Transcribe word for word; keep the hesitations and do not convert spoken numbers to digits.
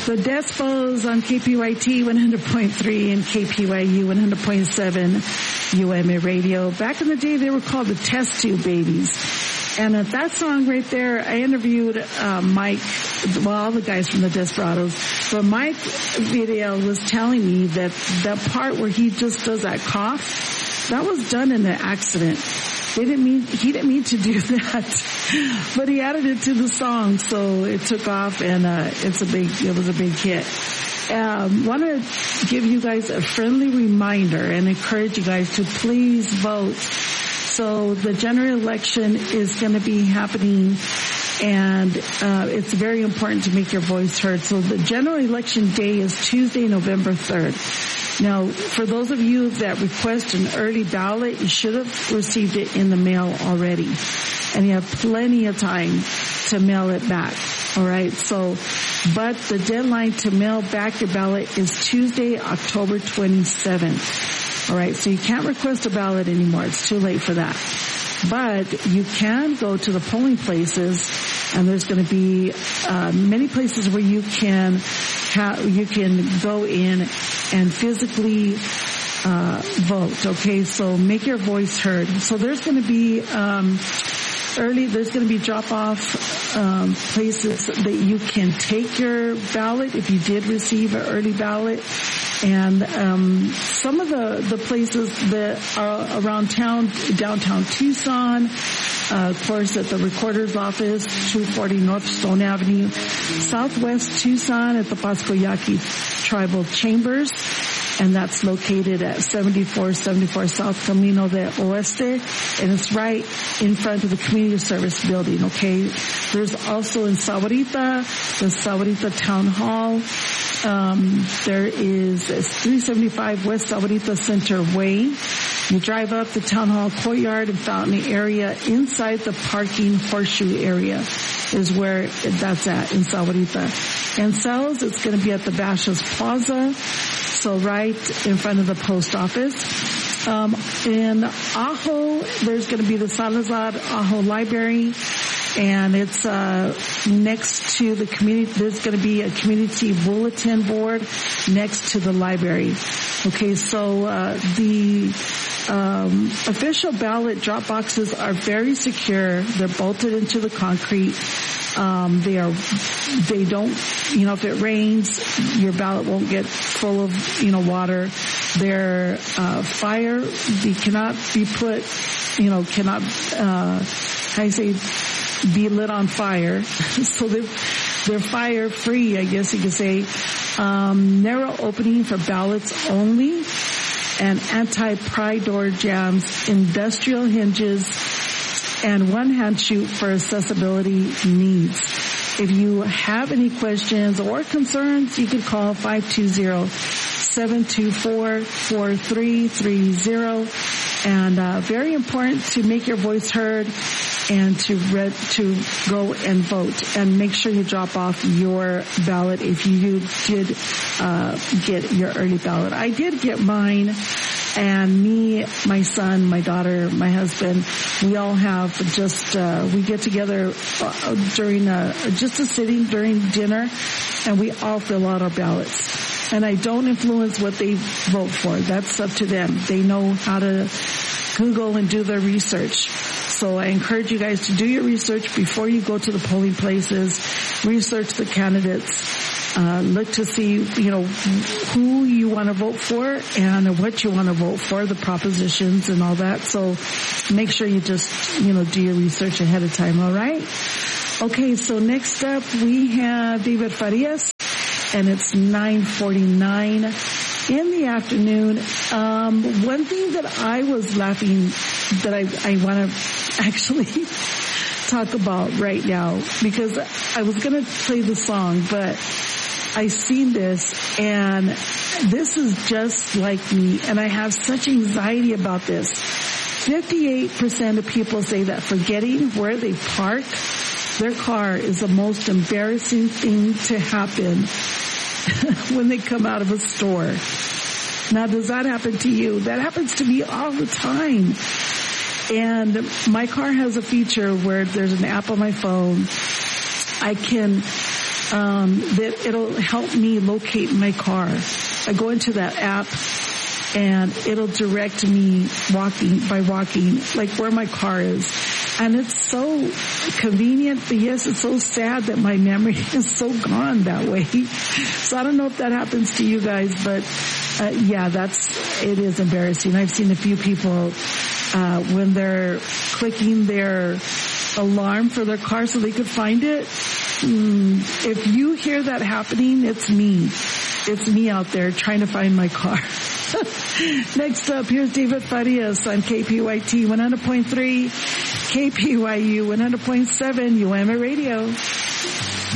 The Despos on K P Y T one hundred point three and K P Y U one hundred point seven U M A Radio. Back in the day, they were called the Test Tube Babies. And at that song right there, I interviewed uh, Mike, well, all the guys from the Desperados. But Mike Video was telling me that that part where he just does that cough, that was done in an accident. They didn't mean, he didn't mean to do that, but he added it to the song, so it took off, and uh, it's a big, it was a big hit. Um, want to give you guys a friendly reminder and encourage you guys to please vote. So the general election is going to be happening, and uh, it's very important to make your voice heard. So the general election day is Tuesday, November third. Now, for those of you that request an early ballot, you should have received it in the mail already. And you have plenty of time to mail it back. All right. So, but the deadline to mail back your ballot is Tuesday, October twenty-seventh. All right. So you can't request a ballot anymore. It's too late for that. But you can go to the polling places, and there's going to be uh, many places where you can ha- you can go in and physically uh vote. Okay, so make your voice heard. So there's going to be um early. There's going to be drop-off um, places that you can take your ballot if you did receive an early ballot. And um, some of the, the places that are around town, downtown Tucson, uh, of course at the Recorder's Office, two forty North Stone Avenue, Southwest Tucson at the Pasco Yaqui Tribal Chambers, and that's located at seventy-four seventy-four South Camino de Oeste, and it's right in front of the Community Service Building, okay? There's also in Sahuarita, the Sahuarita Town Hall. Um, there is three seventy-five West Sahuarita Center Way. You drive up the Town Hall courtyard and fountain area. Inside the parking horseshoe area is where that's at in Sahuarita. And Cells, it's going to be at the Bashas Plaza, so right in front of the post office. Um, in Ajo, there's going to be the Salazar Ajo Library, and it's uh next to the community. There's going to be a community bulletin board next to the library. Okay, so uh the um official ballot drop boxes are very secure. They're bolted into the concrete. Um, they are, they don't, you know, if it rains, your ballot won't get full of, you know, water. They're, uh, fire, they cannot be put, you know, cannot, uh, how do you say, be lit on fire. So they're, they're fire free, I guess you could say. Um, narrow opening for ballots only, and anti-pry door jams, industrial hinges, and one hand chute for accessibility needs. If you have any questions or concerns, you can call five two zero, seven two four, four three three zero. And uh, very important to make your voice heard and to read, to go and vote, and make sure you drop off your ballot if you did uh, get your early ballot. I did get mine, and me, my son, my daughter, my husband, we all have just uh, we get together uh, during a, just a sitting during dinner, and we all fill out our ballots. And I don't influence what they vote for. That's up to them. They know how to Google and do their research. So I encourage you guys to do your research before you go to the polling places. Research the candidates. Uh, look to see, you know, who you want to vote for and what you want to vote for, the propositions and all that. So make sure you just, you know, do your research ahead of time, all right? Okay, so next up we have David Farias, and it's nine forty-nine in the afternoon. Um, one thing that I was laughing, that I, I want to actually talk about right now, because I was going to play the song, but I seen this, and this is just like me, and I have such anxiety about this. fifty-eight percent of people say that forgetting where they park their car is the most embarrassing thing to happen when they come out of a store. Now, does that happen to you? That happens to me all the time. And my car has a feature where there's an app on my phone. I can um, that it'll help me locate my car. I go into that app and it'll direct me walking by walking, like where my car is. And it's so convenient, but yes, it's so sad that my memory is so gone that way. So I don't know if that happens to you guys, but uh, yeah, that's, it is embarrassing. I've seen a few people, uh, when they're clicking their alarm for their car so they could find it. Mm, if you hear that happening, it's me. It's me out there trying to find my car. Next up, here's David Farias on K P Y T one hundred point three, K P Y U one hundred point seven, U M A Radio.